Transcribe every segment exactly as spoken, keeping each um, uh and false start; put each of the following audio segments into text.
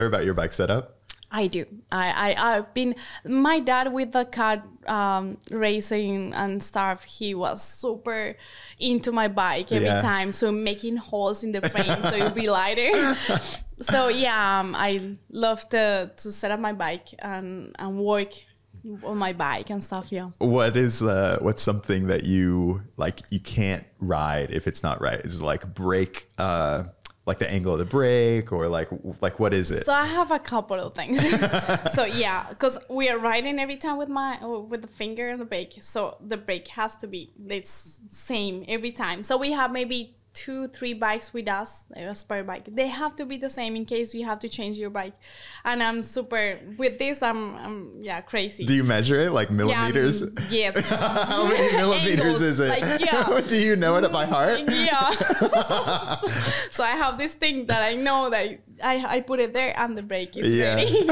about your bike setup? I do. I, I, I've been, my dad with the kart um, racing and stuff, he was super into my bike every yeah. time. So making holes in the frame so it'll be lighter. So yeah, um, I love to, to set up my bike and, and work on my bike and stuff, yeah. What is, uh, what's something that you, like, you can't ride if it's not right? Is it like brake, uh, like the angle of the brake, or like, like what is it? So I have a couple of things. So yeah, because we are riding every time with my, with the finger on the brake. So the brake has to be the same every time. So we have maybe two, three bikes with us, a spare bike. They have to be the same in case you have to change your bike. And I'm super, with this, I'm, I'm yeah, crazy. Do you measure it like millimeters? Yeah, yes. How many millimeters Angles, is it? like, yeah. Do you know it by heart? Yeah. so, so I have this thing that I know that I, I put it there and the brake is yeah. ready.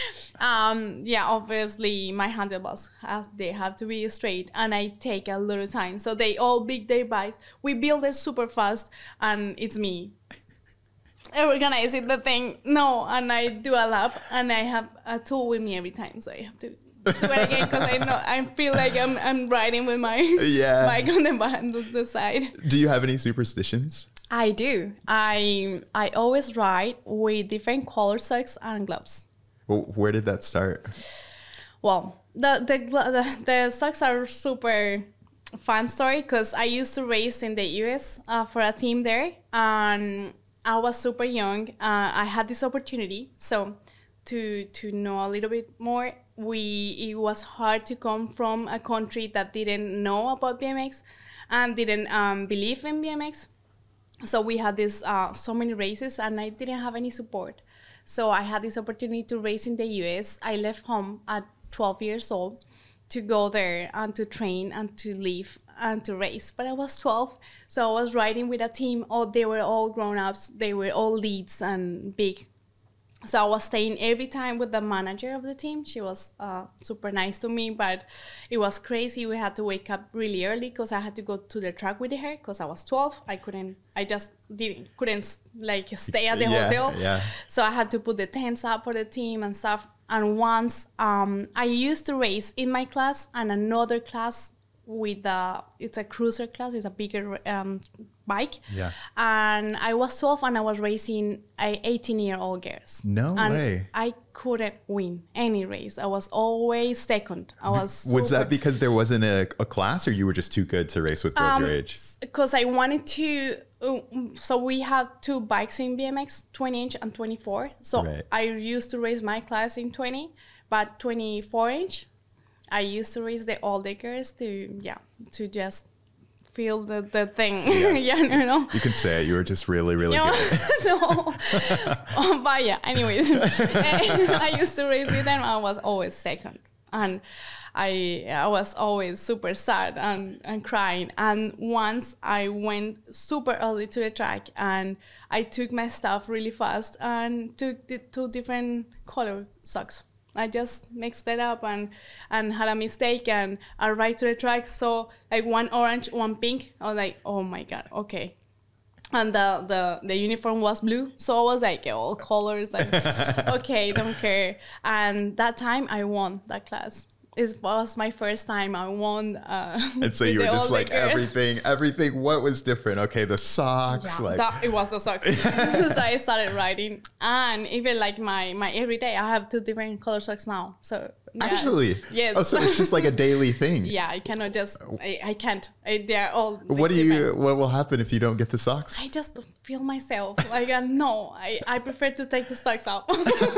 Um, yeah, obviously my handlebars, has, they have to be straight, and I take a little time. So they all big their bikes. We build it super fast, and it's me organizing the thing. No, and I do a lap, and I have a tool with me every time, so I have to do it again because I know I feel like I'm I'm riding with my yeah. bike on the behind the, the side. Do you have any superstitions? I do. I I always ride with different color socks and gloves. Well, where did that start? Well, the the the, the socks are super fun story because I used to race in the U S uh, for a team there, and I was super young. Uh, I had this opportunity, so to to know a little bit more, we it was hard to come from a country that didn't know about B M X and didn't um, believe in B M X. So we had this uh, so many races, and I didn't have any support. So I had this opportunity to race in the U S. I left home at twelve years old to go there and to train and to live and to race. But I was twelve, so I was riding with a team. Oh, they were all grown-ups. They were all leads and big. So I was staying every time with the manager of the team. She was uh, super nice to me, but it was crazy. We had to wake up really early because I had to go to the track with her because I was twelve. I couldn't, I just didn't, couldn't like stay at the yeah, hotel. Yeah. So I had to put the tents up for the team and stuff. And once um, I used to race in my class and another class with a, it's a cruiser class, it's a bigger um, bike. Yeah. And I was twelve and I was racing eighteen year old girls. No and way. I couldn't win any race. I was always second. I was Was super, that because there wasn't a, a class, or you were just too good to race with girls um, your age? Because I wanted to, uh, so we had two bikes in B M X, twenty inch and twenty-four. So Right. I used to race my class in twenty, but twenty-four inch, I used to race the older girls to, yeah, to just feel the, the thing. Yeah. yeah, you know. You can say it. You were just really, really No, good. no. um, but yeah, anyways, I used to race with them. I was always second, and I I was always super sad and, and crying. And once I went super early to the track, and I took my stuff really fast and took the two different color socks. I just mixed it up and, and had a mistake, and I arrived to the track, so like one orange, one pink. I was like, oh my God, okay. And the, the, the uniform was blue, so I was like, all colors, like, okay, don't care. And that time I won that class. It was my first time I won. Uh, And so you were just like girls. everything, everything. What was different? Okay, the socks, Yeah, like that, it was the socks. So I started riding, and even like my my everyday, I have two different color socks now. So yeah. actually, yes. Oh, so it's just like a daily thing. Yeah, I cannot just. I, I can't. I, they're all. What do you? different. What will happen if you don't get the socks? I just don't feel myself. Like uh, no, I, I prefer to take the socks out.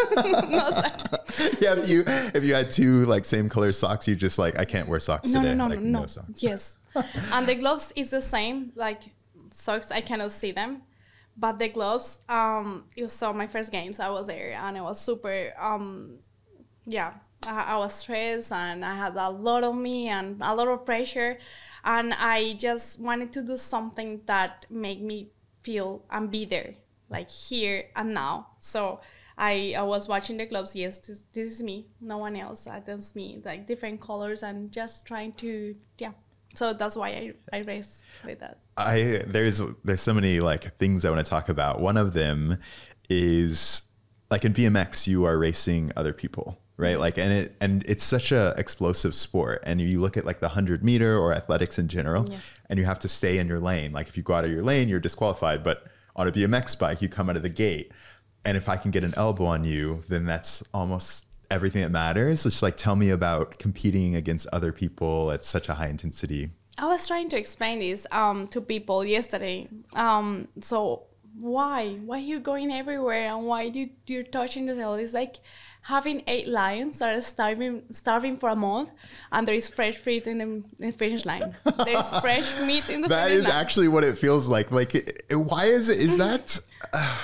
No socks. Yeah, if you if you had two like same color socks, you just like I can't wear socks No, today. no, no, like, no, no. socks. Yes, and the gloves is the same. Like socks, I cannot see them, but the gloves. Um, you saw my first games. I was there, and I was super. Um, yeah, I, I was stressed, and I had a lot of me and a lot of pressure, and I just wanted to do something that made me feel and be there, like here and now. So. I, I was watching the gloves. Yes, this, this is me. No one else. Uh, that's me. Like different colors and just trying to, yeah. So that's why I, I race with that. I there's there's so many like things I want to talk about. One of them is like in B M X, you are racing other people, right? Like, and it, and it's such a explosive sport. And you look at like the hundred meter or athletics in general, yes. and you have to stay in your lane. Like if you go out of your lane, you're disqualified, but on a B M X bike, you come out of the gate. And if I can get an elbow on you, then that's almost everything that matters. It's like, tell me about competing against other people at such a high intensity. I was trying to explain this um, to people yesterday. Um, so why? Why are you going everywhere? And why you, you're touching the tail? It's like having eight lions that are starving, starving for a month, and there is fresh meat in the, in the finish line. There's fresh meat in the that finish is line. actually what it feels like. Like, it, why is it? Is that... Uh,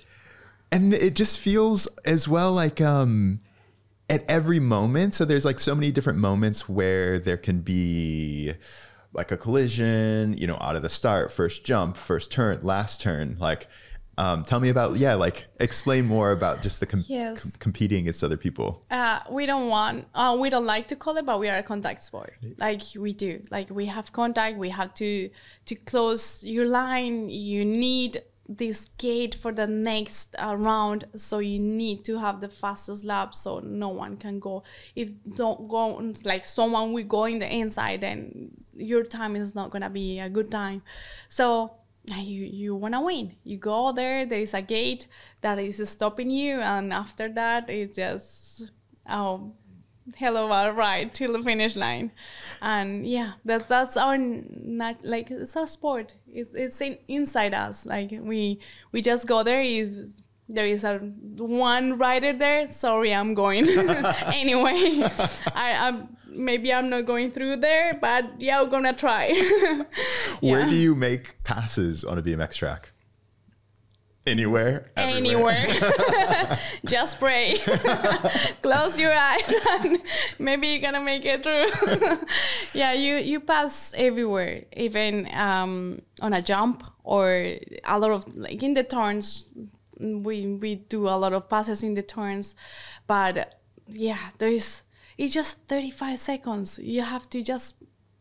and it just feels as well like... um. At every moment, so there's like so many different moments where there can be like a collision, you know, out of the start, first jump, first turn, last turn. Like, um, tell me about, yeah, like explain more about just the com- yes. com- competing against other people. Uh, we don't want, uh, we don't like to call it, but we are a contact sport. Like we do, like we have contact. We have to to close your line. You need this gate for the next uh, round, so you need to have the fastest lap, so no one can go. If don't go, like someone will go in the inside, then your time is not gonna be a good time. So you you wanna win. You go there. There is a gate that is stopping you, and after that, it's just oh, hello, all right, till the finish line. And yeah, that that's our not like it's our sport. It's it's in, inside us. Like we we just go there. Is there is a one rider there? Sorry, I'm going anyway. I I'm, maybe I'm not going through there, but yeah, we're gonna try. yeah. Where do you make passes on a B M X track? Anywhere, everywhere. Anywhere. Just pray. Close your eyes and maybe you're gonna make it through. yeah, you, you pass everywhere, even um, on a jump or a lot of, like in the turns, we, we do a lot of passes in the turns. But yeah, there is, it's just thirty-five seconds. You have to just,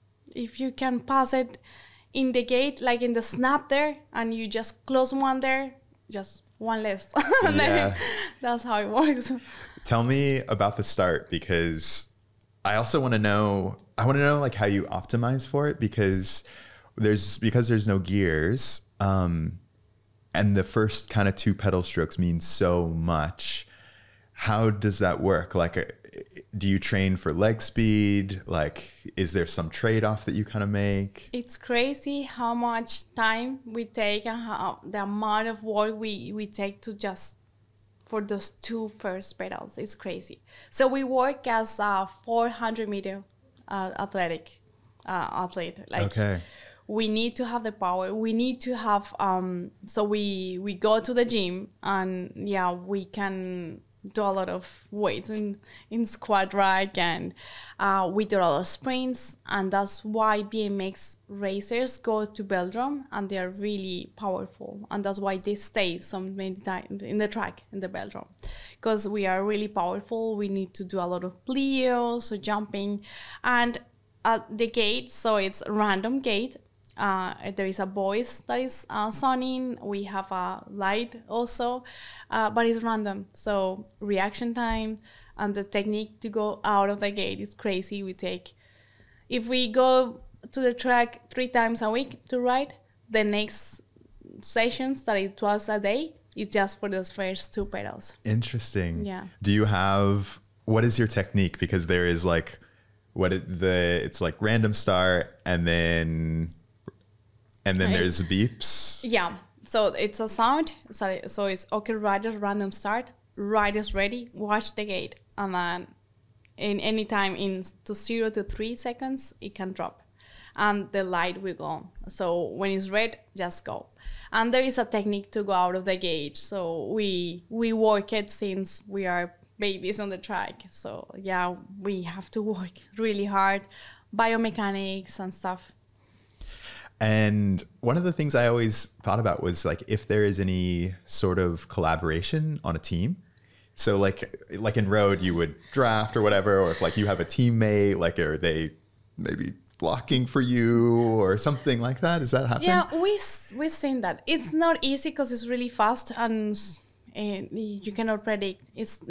if you can pass it in the gate, like in the snap there, and you just close one there, just one less. Yeah. That's how it works. Tell me about the start, because I also want to know, I want to know like how you optimize for it, because there's, because there's no gears, um, and the first kind of two pedal strokes mean so much. How does that work? Like, do you train for leg speed? Like, is there some trade-off that you kind of make? It's crazy how much time we take and how the amount of work we, we take to just for those two first pedals. It's crazy. So we work as a four hundred meter uh, athletic uh, athlete. Like, okay. We need to have the power. We need to have, um, so we, we go to the gym and yeah, we can do a lot of weights in, in squat rack, and uh, we do a lot of sprints, and that's why B M X racers go to velodrome and they are really powerful, and that's why they stay so many times in the track in the velodrome, because we are really powerful. We need to do a lot of plio, so jumping, and at the gate, so it's a random gate. Uh, there is a voice that is uh, sounding. We have a light also, uh, but it's random. So reaction time and the technique to go out of the gate is crazy. We take, if we go to the track three times a week to ride, the next sessions that it was a day is just for those first two pedals. Interesting. Yeah. Do you have, what is your technique? Because there is like, what it, the, it's like random start and then... And then there's beeps. Yeah. So it's a sound. So, so it's okay, rider, random start. Rider's ready. Watch the gate. And then in any time in to zero to three seconds, it can drop. And the light will go on. So when it's red, just go. And there is a technique to go out of the gate. So we we work it since we are babies on the track. So yeah, we have to work really hard. Biomechanics and stuff. And one of the things I always thought about was like if there is any sort of collaboration on a team. So like like in road, you would draft or whatever, or if like you have a teammate, like are they maybe blocking for you or something like that? Does that happen? Yeah, we we've seen that. It's not easy because it's really fast and and you cannot predict. It's